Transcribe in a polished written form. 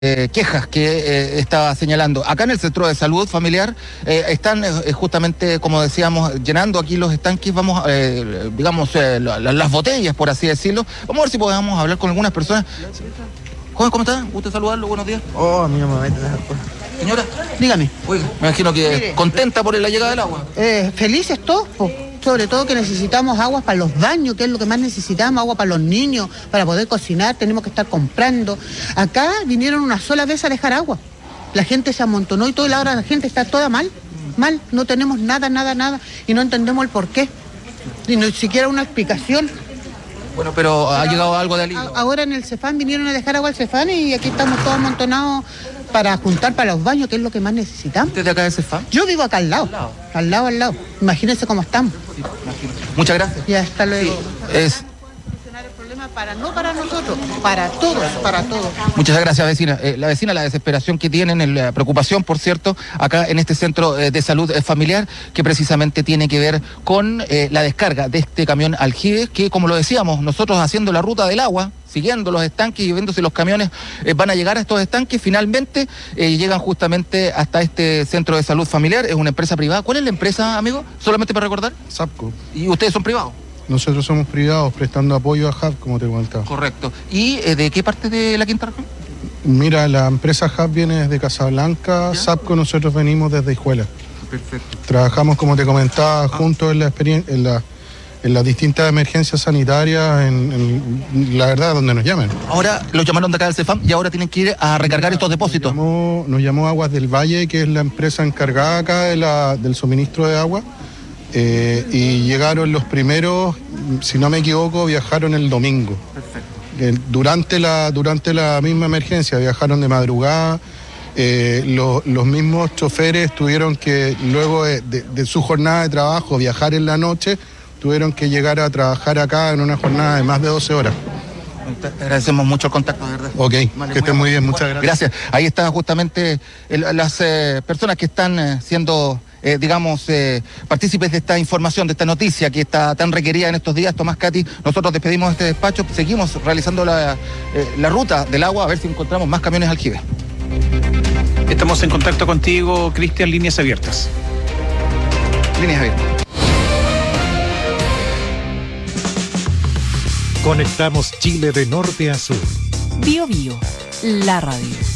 quejas que estaba señalando. Acá en el centro de salud familiar están justamente, como decíamos, llenando aquí los estanques, vamos, las botellas, por así decirlo. Vamos a ver si podemos hablar con algunas personas. Joven, ¿cómo está? ¿Gusta saludarlo? Buenos días. Oh, mi mamá. Señora, Dígame. oiga, me imagino que Mire, contenta por la llegada del agua. Felices todos, sobre todo que necesitamos agua para los baños, que es lo que más necesitamos, agua para los niños, para poder cocinar, tenemos que estar comprando. Acá vinieron una sola vez a dejar agua. La gente se amontonó y toda ahora la gente está toda mal, no tenemos nada, y no entendemos el por qué. Y ni siquiera una explicación. Bueno, pero ha llegado algo de alivio. Ahora en el Cefán vinieron a dejar agua al Cefán y aquí estamos todos amontonados para juntar para los baños, que es lo que más necesitamos. ¿Usted de acá de Cefán? Yo vivo acá al lado. Imagínense cómo estamos. Sí, imagino. Muchas gracias. Y hasta luego. Es... Solucionar el problema no para nosotros, para todos. Muchas gracias, vecina. La vecina, la desesperación que tienen, la preocupación, por cierto, acá en este centro de salud familiar, que precisamente tiene que ver con la descarga de este camión aljibe, que, como lo decíamos, nosotros haciendo la ruta del agua, siguiendo los estanques y viendo si los camiones van a llegar a estos estanques, finalmente llegan justamente hasta este centro de salud familiar. Es una empresa privada. ¿Cuál es la empresa, amigo? Solamente para recordar. SAPCO. ¿Y ustedes son privados? Nosotros somos privados prestando apoyo a HUB, como te comentaba. Correcto. ¿Y de qué parte de la Quinta Región? Mira, la empresa HUB viene desde Casablanca, SAPCO nosotros venimos desde Hijuela. Perfecto. Trabajamos, como te comentaba, juntos en las distintas emergencias sanitarias, en la verdad, donde nos llamen. Ahora los llamaron de acá del CEFAM y ahora tienen que ir a recargar estos depósitos. Nos llamó Aguas del Valle, que es la empresa encargada acá del suministro de agua. Y llegaron los primeros, si no me equivoco, viajaron el domingo. Perfecto. Durante la misma emergencia viajaron de madrugada. Los mismos choferes tuvieron que, luego de su jornada de trabajo, viajar en la noche, tuvieron que llegar a trabajar acá en una jornada de más de 12 horas. Te agradecemos mucho el contacto, de verdad. Ok, vale, que estén muy bien, muchas gracias. Gracias. Ahí están justamente las personas que están siendo, partícipes de esta información, de esta noticia que está tan requerida en estos días. Tomás, Katy, nosotros despedimos este despacho, seguimos realizando la ruta del agua, a ver si encontramos más camiones aljibe. Estamos en contacto contigo, Cristian, líneas abiertas. Líneas abiertas. Conectamos Chile de norte a sur. Bio, la radio.